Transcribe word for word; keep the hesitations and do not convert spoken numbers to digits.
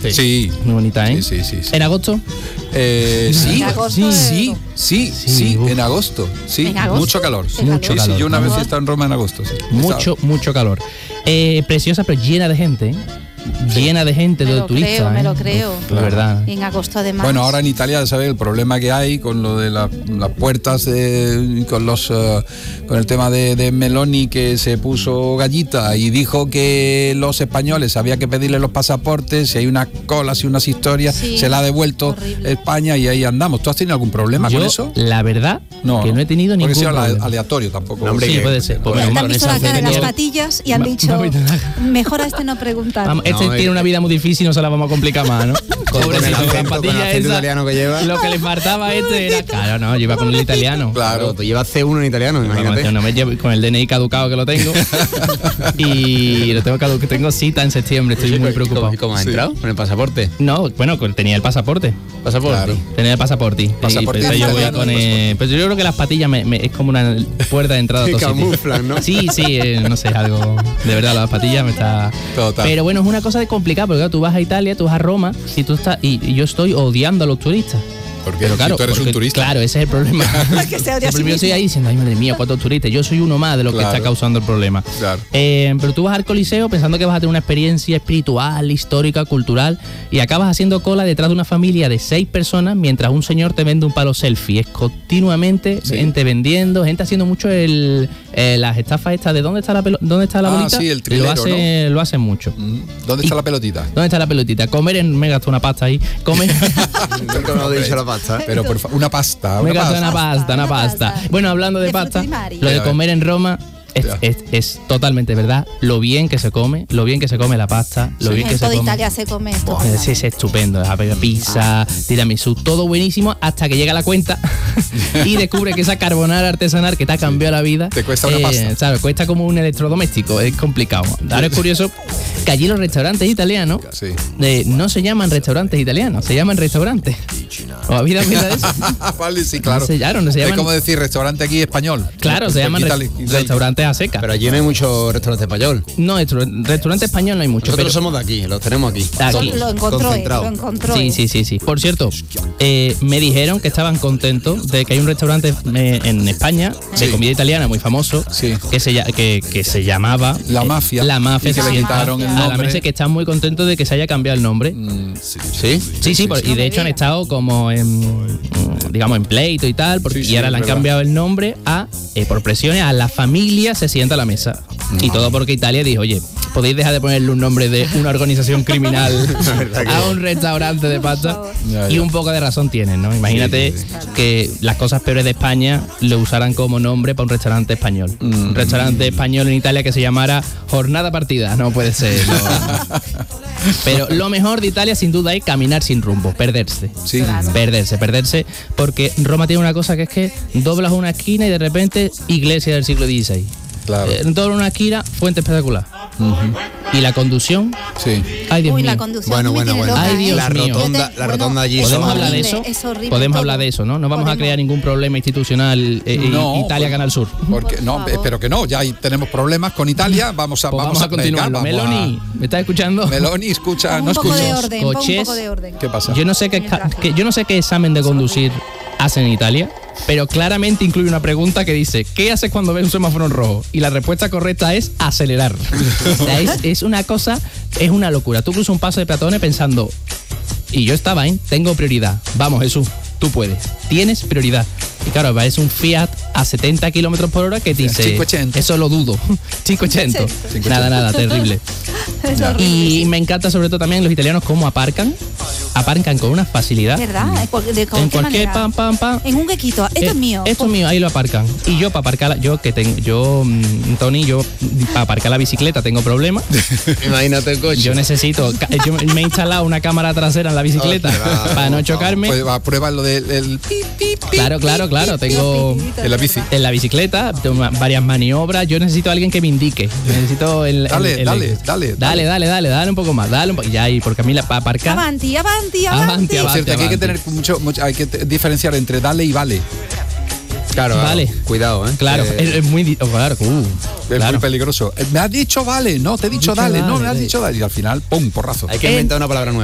agosto. Sí. Muy bonita, ¿eh? Sí, sí, sí, sí. ¿En agosto? Eh, sí, agosto sí, de- sí, sí, Sí, sí, uf. en agosto. Sí, ¿En agosto? mucho calor. Qué Mucho calor. Sí, sí, calor. yo una vez he Ajá. estado en Roma en agosto. Sí. Mucho, mucho calor. Eh, preciosa, pero llena de gente, ¿eh? Llena de gente, Me de lo turistas. creo, me ¿eh? lo creo. De verdad. Y en agosto además. Bueno, ahora en Italia, ¿sabes? El problema que hay con lo de la- las puertas, de, con los eh, con el tema de, de Meloni, que se puso gallita y dijo que los españoles había que pedirle los pasaportes, si hay unas colas y unas historias, Sí, se la ha devuelto horrible. España y ahí andamos. ¿Tú has tenido algún problema Yo, con eso? la verdad, que no he tenido porque ningún sea ale- problema. aleatorio tampoco. No, hombre, Sí, que- puede ser. Pues Bueno, menos te mal, han con visto esa la cara de las señora- patillas y han Ma- dicho, no me nada. mejor a este no preguntar. Vamos, este No, tiene eh, una vida muy difícil, no se la vamos a complicar más, ¿no? Con, con el Pobrecito, acento, las con el patillas acento esas, italiano que lleva. Lo que le faltaba a este era... Claro, no, yo iba con el italiano. Claro. Tú llevas C uno en italiano, Vamos, imagínate. no me llevo con el D N I caducado que lo tengo. Y lo tengo caducado, que tengo cita en septiembre, estoy muy preocupado. ¿Y cómo has Sí. entrado? ¿Con el pasaporte? No, bueno, con- tenía el pasaporte. ¿Pasaporte? Claro. Tenía el pasaporte. Pasaporte Y, pues, yo voy italiano, con el- pues yo creo que las patillas me- me- es como una puerta de entrada a Te todos sitios. camuflan, ¿no? Sí, sí, eh, no sé, algo. De verdad, las patillas me está. Total. Pero bueno, es una cosa de complicada, porque claro, tú vas a Italia, tú vas a Roma y tú estás. Y, y yo estoy odiando a los turistas. Porque Pero si claro, tú eres porque, un turista. claro, ese es el problema. Que se odia a sí Siempre yo estoy mismo. ahí diciendo, ay madre mía, cuántos turistas. Yo soy uno más de lo que Claro. está causando el problema. Claro. Eh, pero tú vas al Coliseo pensando que vas a tener una experiencia espiritual, histórica, cultural, y acabas haciendo cola detrás de una familia de seis personas mientras un señor te vende un palo selfie. Es continuamente Sí. gente vendiendo, gente haciendo mucho el, eh, las estafas estas de dónde está la pelo- dónde está la Ah, bolita. sí, el trilero, lo hace, lo hacen mucho. Mm. ¿Dónde está Y- la pelotita? ¿Dónde está la pelotita? Comer en. Me gasto una pasta ahí. Comer. Nunca me he dicho la pasta. Pero por fa- una pasta. Me Una gasto pasta. una pasta, una Una pasta. pasta. Bueno, hablando de De pasta, frutrimari. lo de Ya ves. comer en Roma es, Ya. es, es totalmente verdad. Lo bien que se come, lo bien que se come la pasta, lo Sí. bien que En se toda come. Italia se come esto. Buah, sí, es estupendo. A ver, pizza, tiramisú, todo buenísimo hasta que llega la cuenta y descubre que esa carbonara artesanal que te ha cambiado la vida. Te cuesta una pasta. Claro, cuesta como un electrodoméstico, es complicado. Ahora es curioso que allí los restaurantes italianos Sí. eh, no se llaman restaurantes italianos, se llaman restaurantes. ¿Os habéis dado cuenta de eso? Vale, sí, claro. No se- claro, no se Es llaman- como decir restaurante aquí español. Claro, se llaman Itali- res- Itali- restaurantes a seca. Pero allí no hay mucho restaurante español. No, restru- restaurante español no hay mucho. Nosotros pero- somos de aquí, los tenemos aquí. Aquí. Lo encontró, eh, Concentrado. lo encontró. Sí, eh. sí, sí, sí. Por cierto, eh, me dijeron que estaban contentos de que hay un restaurante eh, en España de Sí. comida italiana muy famoso Sí. que, se, lla- que, que se llamaba La eh, Mafia. La Mafia. Y que se le llama. quitaron el A la nombre. mesa que están muy contentos de que se haya cambiado el nombre. Mm, sí. ¿Sí? Sí, sí, por- y de hecho han estado como en, mm, digamos, en pleito y tal, porque, Sí, sí, y ahora es le han verdad. cambiado el nombre a, eh, por presiones, a la familia se sienta a la mesa. Y todo porque Italia dijo, oye, podéis dejar de ponerle un nombre de una organización criminal verdad que- a un restaurante de pasta. Ya, Y ya. un poco de razón tienen, ¿no? Imagínate que las cosas peores de España lo usaran como nombre para un restaurante español. Un restaurante español en Italia que se llamara Jornada Partida. No puede ser. no. Pero lo mejor de Italia sin duda es caminar sin rumbo, perderse. Sí. Perderse, perderse, porque Roma tiene una cosa que es que doblas una esquina y de repente iglesia del siglo dieciséis. Claro. Eh, doblas una esquina, fuente espectacular. Y la conducción, Sí. ay Dios Uy, mío. la conducción Bueno, me bueno, tiene bueno. loca, Ay, ¿eh? Dios La mío. rotonda, Yo te- la bueno, rotonda allí Podemos son- hablar de horrible, eso. es horrible Podemos todo. hablar de eso, ¿no? No vamos a Podemos. crear ningún problema institucional eh, eh, No, Italia por- Canal Sur. Porque, no, favor. espero que no. Ya ahí tenemos problemas con Italia. Vamos a, Pues vamos, a continuarlo. venga, vamos Meloni, ¿me estás escuchando? a- Meloni, escucha, Pon no un poco de escuchas. orden, pon un Coches. poco de orden. ¿Qué pasa? Yo no sé qué Mientras- que yo no sé qué examen de conducir hacen en Italia, pero claramente incluye una pregunta que dice ¿qué haces cuando ves un semáforo en rojo? Y la respuesta correcta es acelerar. O sea, es, es una cosa, es una locura. Tú cruzas un paso de peatones pensando, y yo estaba, ¿eh? Tengo prioridad. Vamos, Jesús, tú puedes. Tienes prioridad. Y claro, es un Fiat a setenta kilómetros por hora que te dice, cinco ochenta. eso lo dudo. cinco ochenta. Nada, nada, terrible. Es Ya. horrible. Y me encanta sobre todo también los italianos cómo aparcan. Aparcan con una facilidad. ¿Verdad? Es porque- de En cualquier cualquier manera. pam, pam, pam. En un huequito. Esto Eh, es mío. Esto es mío, ahí lo aparcan. Y yo para aparcar, la- yo que tengo, yo, mm, Tony, yo para aparcar la bicicleta tengo problemas. Imagínate el coche. Yo necesito, ca- yo me he instalado una cámara trasera en la bicicleta Ostras, para no chocarme. Pues va a prueba lo del el pi, pi, pi, Claro, claro, claro. Tengo en la bici. en la bicicleta tengo ma- varias maniobras. Yo necesito a alguien que me indique. Necesito el. el- Dale, el- dale, el- dale, dale, dale, dale, dale un poco más, dale un poco. Ya, y porque a mí la, para aparcar. Avanti, avanti, Avanti, avanti. Por cierto, aquí hay que avante. tener mucho, mucho- hay que te- diferenciar entre dale y vale. Claro, Vale. claro. Cuidado, ¿eh? Claro, Que- es, es muy. di- oh, claro, uh, Es claro. muy peligroso. Eh, Me has dicho vale, no, te he dicho Dicho dale, no, dale, me has dale. dicho dale. Y al final, pum, porrazo. Hay que inventar una palabra nueva.